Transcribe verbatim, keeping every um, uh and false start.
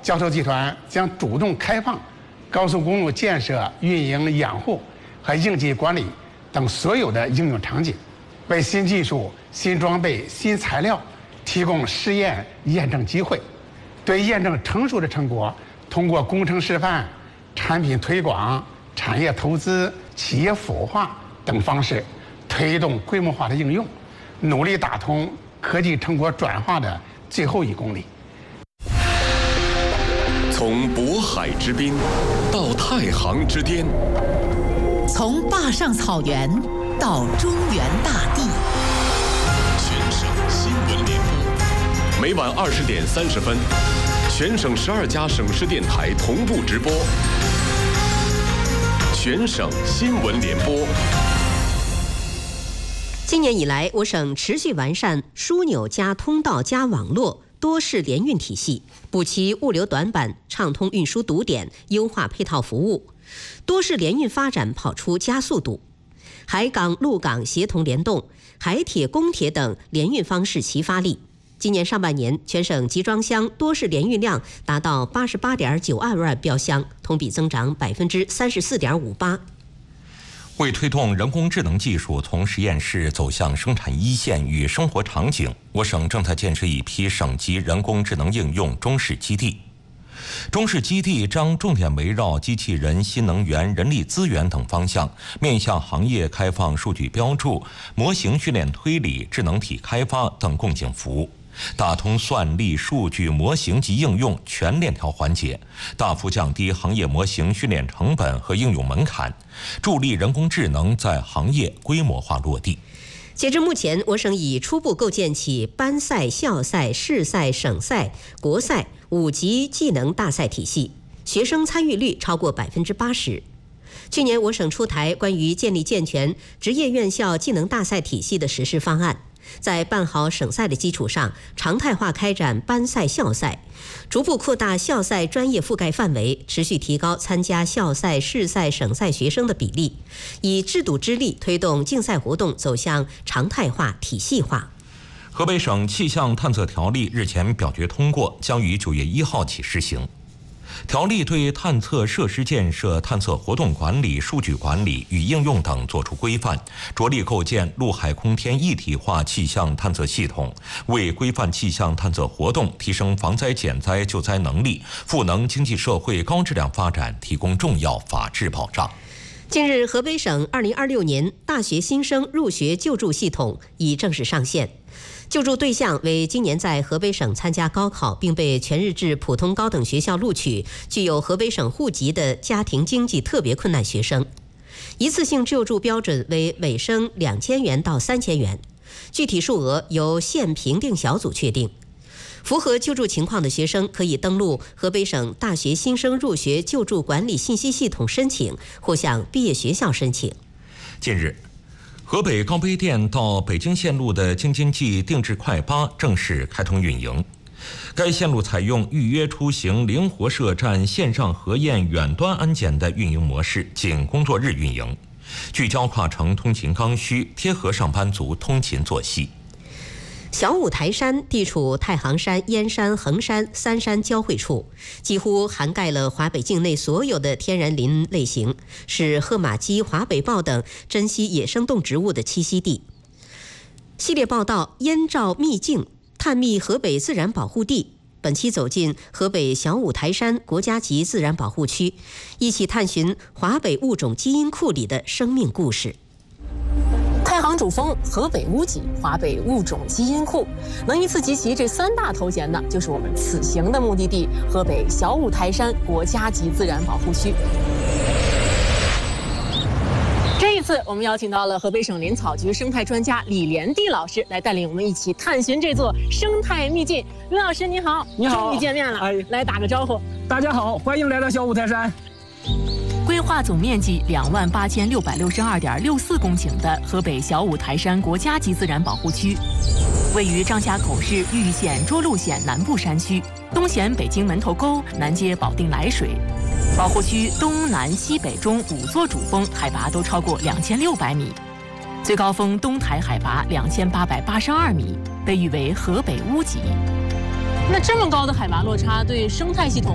交投集团将主动开放高速公路建设、运营、养护和应急管理等所有的应用场景，为新技术、新装备、新材料提供试验验证机会，对验证成熟的成果，通过工程示范、产品推广、产业投资、企业孵化等方式推动规模化的应用，努力打通科技成果转化的最后一公里。 从渤海之滨到太行之巅， 从坝上草原到中原大地， 全省新闻联播，每晚二十点三十分，全省十二家省市电台同步直播。全省新闻联播。 今年以来，我省持续完善枢纽加通道加网络多式联运体系，补齐物流短板，畅通运输堵点，优化配套服务，多式联运发展跑出加速度。海港、陆港协同联动，海铁、公铁等联运方式齐发力。今年上半年，全省集装箱多式联运量达到八十八点九二万标箱，同比增长百分之三十四点五八。 为推动人工智能技术从实验室走向生产一线与生活场景，我省正在建设一批省级人工智能应用中试基地。中试基地将重点围绕机器人、新能源、人力资源等方向，面向行业开放数据标注、模型训练推理、智能体开发等共性服务，打通算力、数据、模型及应用全链条环节，大幅降低行业模型训练成本和应用门槛，助力人工智能在行业规模化落地。 截至目前，我省已初步构建起班赛、校赛、市赛、省赛、国赛五级技能大赛体系，学生参与率超过百分之八十。去年，我省出台关于建立健全职业院校技能大赛体系的实施方案，在办好省赛的基础上，常态化开展班赛、校赛，逐步扩大校赛专业覆盖范围，持续提高参加校赛、市赛、省赛学生的比例，以制度之力推动竞赛活动走向常态化、体系化。 河北省气象探测条例日前表决通过，将于九月一号起施行。条例对探测设施建设、探测活动管理、数据管理与应用等作出规范，着力构建陆海空天一体化气象探测系统，为规范气象探测活动、提升防灾减灾救灾能力、赋能经济社会高质量发展提供重要法治保障。 近日，河北省二零二六年大学新生入学救助系统已正式上线。救助对象为今年在河北省参加高考并被全日制普通高等学校录取、具有河北省户籍的家庭经济特别困难学生。一次性救助标准为每生两千元到三千元，具体数额由县评定小组确定。符合救助情况的学生可以登录河北省大学新生入学救助管理信息系统申请，或向毕业学校申请。 近日，河北高碑店到北京线路的京津冀定制快巴正式开通运营。该线路采用预约出行、灵活设站、线上核验、远端安检的运营模式，仅工作日运营，聚焦跨城通勤刚需，贴合上班族通勤作息。 小五台山地处太行山、燕山、衡山三山交汇处，几乎涵盖了华北境内所有的天然林类型，是褐马鸡、华北豹等珍稀野生动植物的栖息地。系列报道《燕赵秘境》探秘河北自然保护地，本期走进河北小五台山国家级自然保护区，一起探寻华北物种基因库里的生命故事。 太行主峰、河北屋脊、华北物种基因库，能一次集齐这三大头衔的，就是我们此行的目的地——河北小五台山国家级自然保护区。这一次，我们邀请到了河北省林草局生态专家李连娣老师，来带领我们一起探寻这座生态秘境。李老师，你好！ 你好， 终于见面了，哎，来打个招呼。 大家好，欢迎来到小五台山。 规划总面积两万八千六百六十二点六四公顷的河北小五台山国家级自然保护区，位于张家口市玉县涿鹿县南部山区，东衔北京门头沟，南接保定涞水。保护区东南西北中五座主峰海拔都超过两千六百米，最高峰东台海拔两千八百八十二米，被誉为河北屋脊。那这么高的海拔落差对生态系统